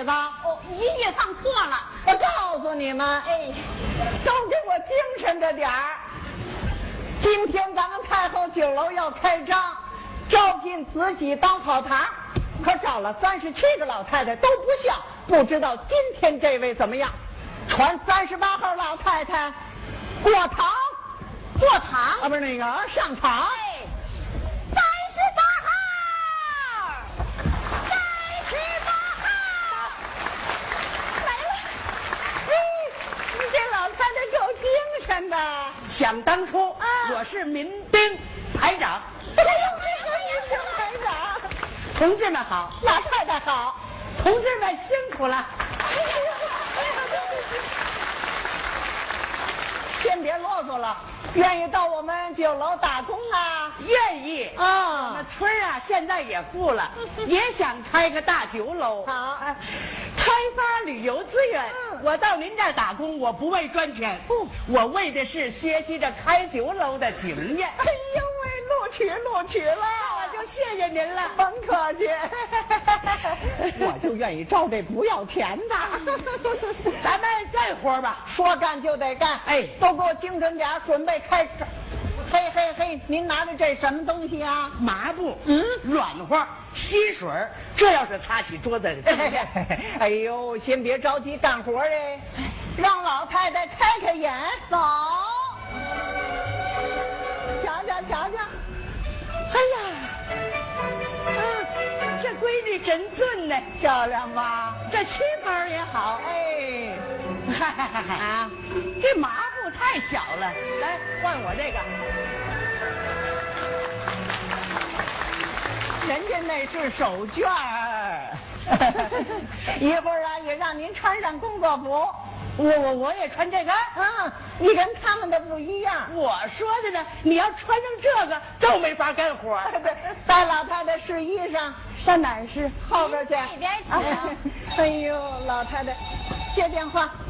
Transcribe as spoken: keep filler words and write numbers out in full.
子？ 哦，音乐放错了。 我告诉你们， 哎， 都给我精神着点儿。今天咱们太后酒楼要开张，招聘慈禧当跑堂，可找了三十七个老太太都不像，不知道今天这位怎么样？传三十八号老太太过堂， 过堂啊，不是那个上场。 哎，三十八号，三十八号，来了。 哎，你这老太太够精神的。 想当初， 啊我是民兵排长。 哎呦，这个民兵排长， 同志们好， 老太太好。 同志们辛苦了。 哎呀，先别啰嗦了，愿意到我们酒楼打工啊？ 愿意啊那村儿啊，现在也富了，也想开个大酒楼。 好啊开发旅游资源。 嗯我到您这儿打工，我不为赚钱， 不我为的是学习着开酒楼的经验。 哎呦喂，录取录取了， 我就谢谢您了。 甭客气，我就愿意招这不要钱的。 咱们干活吧。 说干就得干， 哎都给我精神点儿，准备开始。嘿嘿嘿，您拿着这什么东西啊？ 麻布， 嗯软和，吸水儿，这要是擦起桌子， 哎呦，先别着急干活哎，让老太太开开眼， 走， 瞧瞧瞧瞧。 哎呀，啊，这闺女真俊呢， 漂亮吧？ 这旗袍也好。 哎， 嗨嗨嗨嗨啊， 这麻布太小了，来换我这个。 人家那是手绢儿，一会儿啊也让您穿上工作服。 我我我也穿这个。 嗯，你跟他们的不一样。 我说着呢，你要穿上这个就没法干活。 对，带老太太试衣裳，上哪儿试？后边去。 那边去啊哎呦，老太太，接电话。